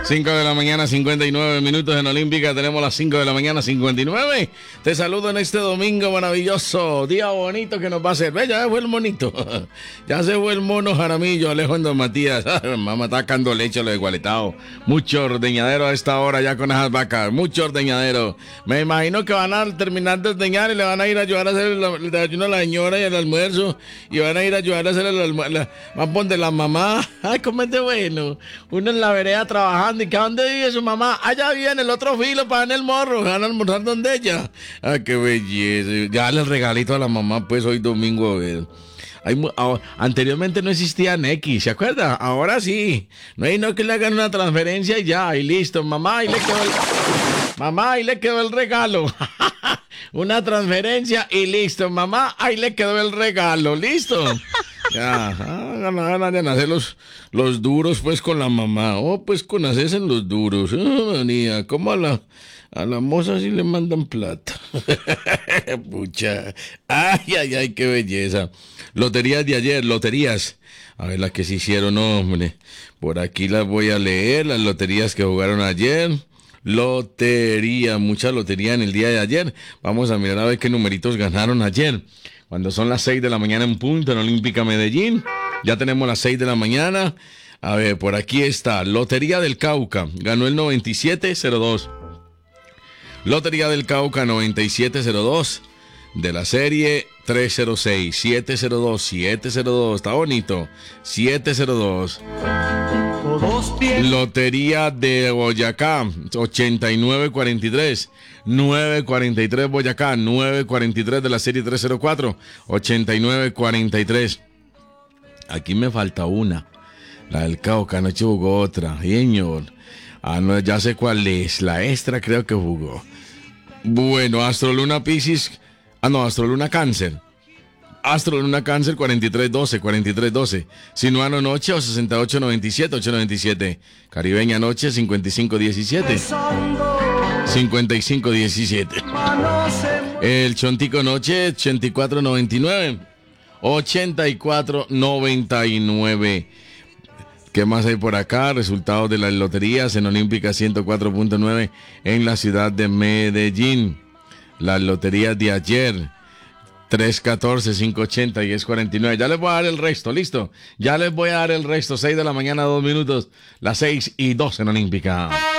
5 de la mañana, 59 minutos en Olímpica. Tenemos las 5 de la mañana, 59. Te saludo en este domingo maravilloso. Día bonito que nos va a hacer. Ve, ya se fue el monito. Ya se fue el mono Jaramillo, Alejo en Don Matías. Mamá está sacando leche a los igualitados. Mucho ordeñadero a esta hora ya con esas vacas. Mucho ordeñadero. Me imagino que van a terminar de ordeñar y le van a ir a ayudar a hacer el desayuno a la señora y el almuerzo. Y van a ir a ayudar a hacer el almuerzo. Van a poner la mamá. Ay, cómo es de bueno. Uno en la vereda trabajando. ¿Y que dónde vive su mamá? Allá viene el otro filo para en el morro. Van a almorzar donde ella. Ah, qué belleza. Ya le regalito a la mamá, pues hoy domingo. Anteriormente no existía Nequi, ¿se acuerda? Ahora sí. No hay no que le hagan una transferencia y ya, y listo. Mamá, ahí le quedó el regalo. Una transferencia y listo. Mamá, ahí le quedó el regalo. ¿Listo? Ya, ganan hacer los duros pues con la mamá. Oh, pues con hacerse los duros. Oh, manía, como a la moza sí le mandan plata. Pucha. Ay, qué belleza. Loterías de ayer, loterías. A ver las que se hicieron, hombre. Por aquí las voy a leer, las loterías que jugaron ayer. Lotería, mucha lotería en el día de ayer. Vamos a mirar a ver qué numeritos ganaron ayer. Cuando son las 6 de la mañana en punto en Olímpica Medellín. Ya tenemos las 6 de la mañana. A ver, por aquí está. Lotería del Cauca. Ganó el 9702. Lotería del Cauca 9702. De la serie 306. 702. Está bonito. 702. Lotería de Boyacá 8943. 943 Boyacá, 943 de la serie 304, 8943. Aquí me falta una. La del Cauca, anoche jugó otra. Señor. No, ya sé cuál es. La extra creo que jugó. Bueno, Astroluna Piscis. Astroluna Cáncer. Astroluna Cáncer 4312. Sinuano Noche 6897. Caribeña Noche 5517. 5517. El Chontico Noche 8499. 8499. ¿Qué más hay por acá? Resultados de las loterías en Olímpica 104.9 en la ciudad de Medellín. Las loterías de ayer. 314, 580 y 1049. Ya les voy a dar el resto, ¿listo? Ya les voy a dar el resto. 6 de la mañana, 2 minutos. Las 6:02 en Olímpica.